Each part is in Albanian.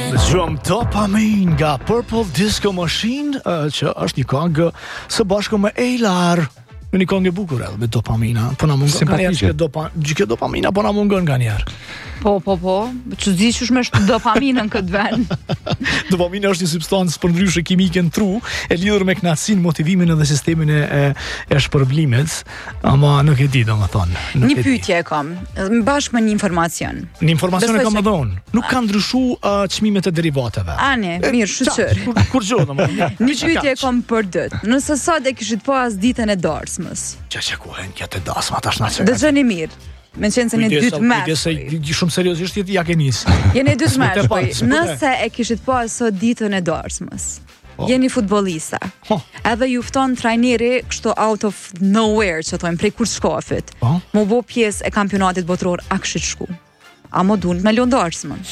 Dëgjojmë Dopamin nga Purple Disco Machine, që është një këngë së bashku me Eilar. Një këngë e bukur edhe me dopamina, po na mungon simpatike. Gjike dopamina po na mungon nganjëherë. Po. Që di që me shtë dopaminën këtë vend. Dopamina është një substancë përndryshe kimike në tru, e lidhur me kënaqësinë, motivimin dhe sistemin e shpërblimit, ama nuk e di domethënë. Një pyetje e kam, bashkë me një informacion. Një informacion e Besoj kam se- edhe unë. Nuk ka ndryshuar çmimet e derivateve. Ane, mirë, shqyr. Kur gjë domethënë. Një pyetje e kam për dët. Nëse sot e kishit pas ditën e darsmës. Që ku hen kjo të dasma tash na çka. Dëgjoni mirë. Me qenë se në dytë Kujdes, mërshpëj. shumë seriozisht ja ke nis. Jeni dytë S'mete pa, mërshpëj. s'mete. Nëse e kishit pas sot ditën e darsmës. Jeni futbollista. Po. Edhe ju fton trajneri kështu out of nowhere, që thojmë, prej kur shkafit. Po. Mu bo pjesë e kampionatit botror, a kishit shku. A mo dun me lon darsmën.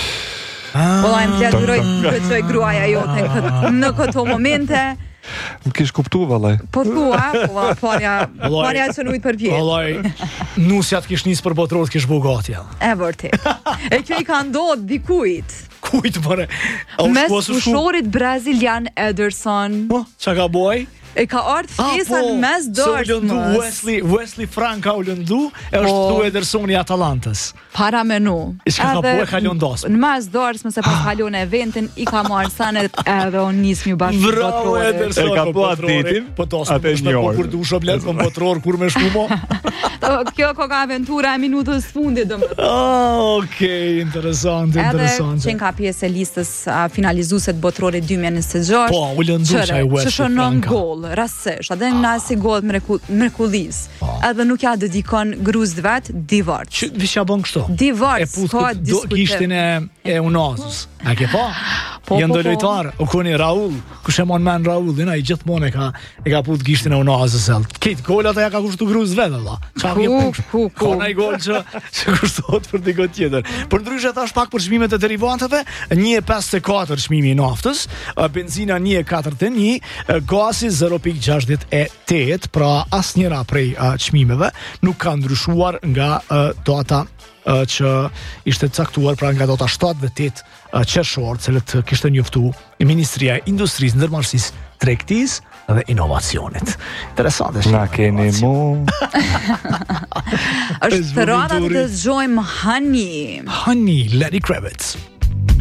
Valla më pletëroj bëtoj gruaja jote në këto momente. Më kish kuptu, vallaj. Po thua, po parja që nuk për pjesë. Vallaj, nusja të kish nis për botror të kish bu gati. E vërtet. E kjo i ka ndodhur dikujt. Kujt more? Mes fushorit brazilian Ederson. Po, çka ka boj? E ka ardhë flisën mes darsmës. Wesley Frank ka u lëndu, e është Po. tu Edersoni i Atalantas. Para menu. I s'ka ka Edhe po e kalon dasmën. Në mas darsmës e pas kalon eventin, i ka marrë sanet edhe unë nis mju bashkë Bravo botrore. Ederson. E ka po po botrori. atetin, Po dasmën atë është me një po orë. kur dusha blet po botror kur me shku mo. Kjo ka aventura e minutës fundit domethënë. Okej, interesant. Edhe që ka pjesë e listës finalizuese të botrorit 2026. Po, u lëndu çaj Wesley Që shënon Franka. gol, rastësisht, edhe nga si gol mrekullis. Edhe nuk ja dedikon gruz vet, divart. Që visha bën kështu. Divart, E puth s'ka gishtin diskutim. e Unazës. A ke pa? Po, Janë po, do po. lojtar, u koni Raul, kush e mon men Raulin, ai gjithmonë e ka puth gishtin e Unazës. Këtë golat ja ka kushtu gruz vetë valla. Çfarë ke Ku. Ka një gol që kushtohet për diçka tjetër. Për ndryshe thash pak për çmimet e derivateve, 1.54 çmimi i naftës, benzina 1.41, gazi 0.68, pra asnjëra prej çmimeve nuk ka ndryshuar nga data që ishte caktuar pra nga data 7 dhe 8 qershor, cilët kishte njoftu Ministria e Industrisë, Ndërmarrësisë, Tregtisë dhe Inovacionit. Interesante është. Na keni mu. Është rada të dëgjojmë Honey. Honey, Lenny Kravitz.